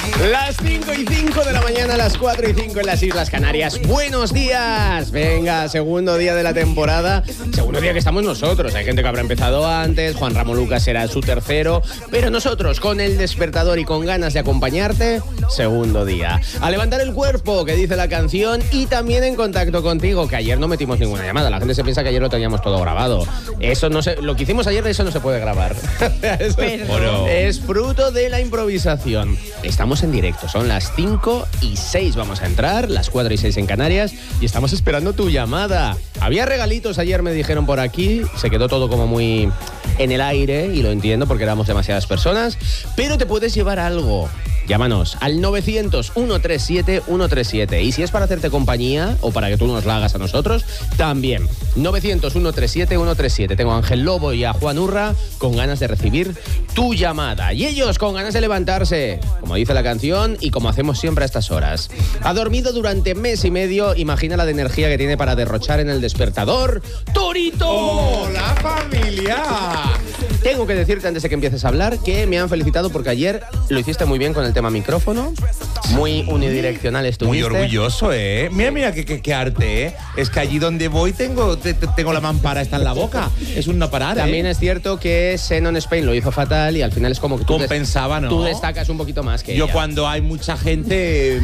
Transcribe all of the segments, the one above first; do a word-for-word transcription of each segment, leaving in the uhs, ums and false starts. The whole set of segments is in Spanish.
Las cinco y cinco de la mañana, las cuatro y cinco en las Islas Canarias. ¡Buenos días! Venga, segundo día de la temporada. Segundo día que estamos nosotros. Hay gente que habrá empezado antes. Juan Ramón Lucas será su tercero. Pero nosotros, con el despertador y con ganas de acompañarte, segundo día. A levantar el cuerpo, que dice la canción. Y también en contacto contigo, que ayer no metimos ninguna llamada. La gente se piensa que ayer lo teníamos todo grabado. Eso no se, lo que hicimos ayer, eso no se puede grabar. Eso Pero... es fruto de la improvisación. Estamos en directo, son las cinco y seis vamos a entrar, las cuatro y seis en Canarias, y estamos esperando tu llamada. Había regalitos ayer, me dijeron por aquí, se quedó todo como muy en el aire, y lo entiendo porque éramos demasiadas personas, pero te puedes llevar algo. Llámanos al novecientos, ciento treinta y siete, ciento treinta y siete. Y si es para hacerte compañía o para que tú nos la hagas a nosotros, también. novecientos, ciento treinta y siete, ciento treinta y siete. Tengo a Ángel Lobo y a Juan Urra con ganas de recibir tu llamada. Y ellos con ganas de levantarse, como dice la canción y como hacemos siempre a estas horas. Ha dormido durante mes y medio. Imagina la de energía que tiene para derrochar en el despertador. ¡Torito! ¡Hola, familia! Tengo que decirte antes de que empieces a hablar que me han felicitado porque ayer lo hiciste muy bien con el tema micrófono. Muy unidireccional estuviste. Muy orgulloso, ¿eh? Mira, mira qué, qué, qué arte, ¿eh? Es que allí donde voy tengo, te, te, tengo la mampara esta en la boca. Es un no parar, ¿eh? También es cierto que Xenon Spain lo hizo fatal y al final es como que tú compensaba, ¿no? Tú destacas un poquito más que Yo ella. Cuando hay mucha gente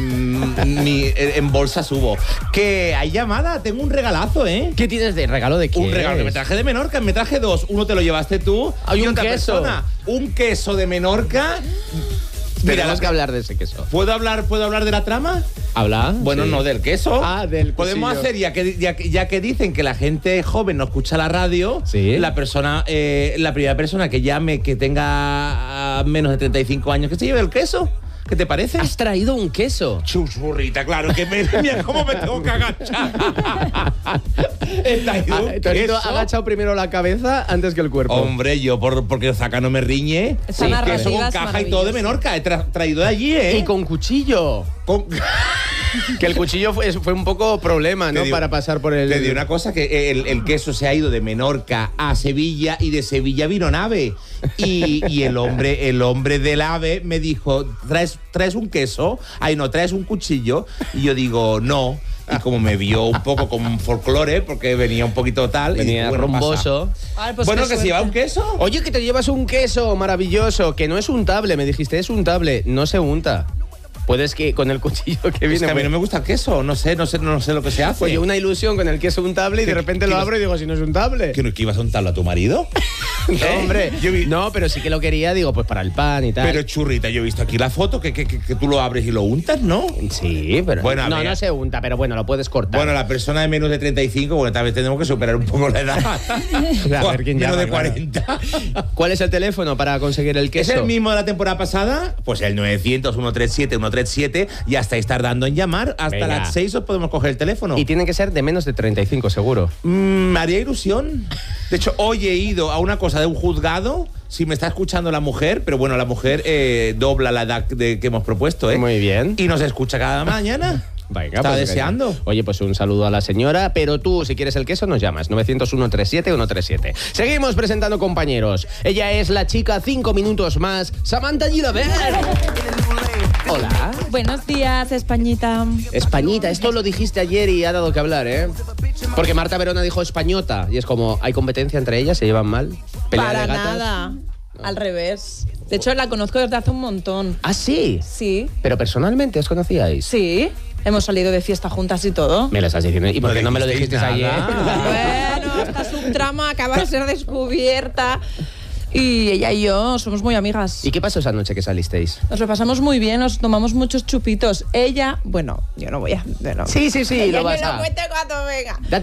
mi, en bolsa subo. Que hay llamada, tengo un regalazo, ¿eh? ¿Qué tienes de regalo de qué? Un regalo que me traje de Menorca, me traje dos. Uno te lo llevaste tú. Hay y un otra queso. Persona. Un queso de Menorca. Tenemos Mira, que hablar de ese queso. ¿Puedo hablar, ¿puedo hablar de la trama? ¿Habla? Bueno, sí. no, del queso. Ah, del Podemos cuchillo. hacer, ya que, ya, que- ya que dicen que la gente joven no escucha la radio, Sí. la persona, eh, la primera persona que llame que tenga ah, menos de treinta y cinco años, que se lleve el queso. ¿Qué te parece? Has traído un queso. Chuchurrita, claro, que me, mira cómo me tengo que agachar. He traído un Ah, Torito queso. ha agachado primero la cabeza antes que el cuerpo. Hombre, yo por, porque Zaca no me riñe. Esa Sí, narrativa queso con es caja y todo de Menorca. He tra- traído de allí, ¿eh? Y con cuchillo. Con- Que el cuchillo fue, fue un poco problema, ¿no? Te digo- Para pasar por el... Te digo una cosa, que el, el queso se ha ido de Menorca a Sevilla y de Sevilla vino en AVE. Y, y el hombre el hombre del AVE me dijo, ¿traes, traes un queso? Ay, no, ¿traes un cuchillo? Y yo digo, no. Y como me vio un poco como un folclore, porque venía un poquito tal. Venía y dije, bueno, rumboso. pasa. Ay, pues Bueno, qué que se lleva un suerte. queso. Oye, que te llevas un queso maravilloso, que no es untable, me dijiste, es untable, no se unta. Puedes que con el cuchillo que Es viene... que a mí pues- no me gusta el queso, no sé, no sé, no sé lo que se hace. Oye, una ilusión con el queso untable y de ¿Qué- repente qué lo ibas- abro y digo, si no es untable. ¿Que, no- que ibas a untarlo a tu marido? No, hombre. Yo vi- No, pero sí que lo quería, digo, pues para el pan y tal. Pero churrita, yo he visto aquí la foto que, que, que, que tú lo abres y lo untas, ¿no? Sí, pero... Bueno, a no, ver. no se unta, pero bueno, lo puedes cortar. Bueno, la persona de menos de treinta y cinco, bueno, tal vez tenemos que superar un poco la edad. A ver quién menos llama, de claro. cuarenta. ¿Cuál es el teléfono para conseguir el ¿Es queso? el mismo de la temporada pasada? Pues el novecientos, ciento treinta y siete, ciento treinta y siete. Ya estáis tardando en llamar. Hasta Venga. las seis os podemos coger el teléfono. Y tiene que ser de menos de treinta y cinco, seguro. Mm, me haría ilusión. De hecho, hoy he ido a una cosa de un juzgado. Si me está escuchando la mujer, pero bueno, la mujer eh, dobla la edad de, que hemos propuesto, ¿eh? Muy bien. Y nos escucha cada mañana. Venga, Está pues, deseando. venga. Oye, pues un saludo a la señora, pero tú, si quieres el queso, nos llamas. novecientos, ciento treinta y siete, ciento treinta y siete. Seguimos presentando compañeros. Ella es la chica cinco minutos más, Samantha Gilaber. Hola. Buenos días, Españita. Españita, esto lo dijiste ayer y ha dado que hablar, ¿eh? Porque Marta Verona dijo españota y es como, ¿hay competencia entre ellas? ¿Se llevan mal? ¿Pelea Para de gatas? nada. Al revés. De hecho, la conozco desde hace un montón. ¿Ah, sí? Sí. ¿Pero personalmente os conocíais? Sí. Hemos salido de fiesta juntas y todo. Me lo estás diciendo. ¿Y por qué no me lo dijiste dijisteis ayer? nada. Bueno, esta subtrama acaba de ser descubierta. Y ella y yo somos muy amigas. ¿Y qué pasó esa noche que salisteis? Nos lo pasamos muy bien, nos tomamos muchos chupitos. Ella, bueno, yo no voy a... Bueno, Sí, sí, sí, Ella lo vas me a... lo cuente cuando venga. Date